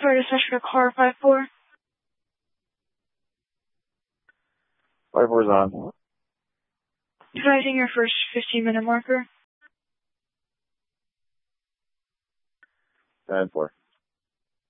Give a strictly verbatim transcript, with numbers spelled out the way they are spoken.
start a session of car five four. five four's on. Utilizing your first fifteen minute marker. ten four.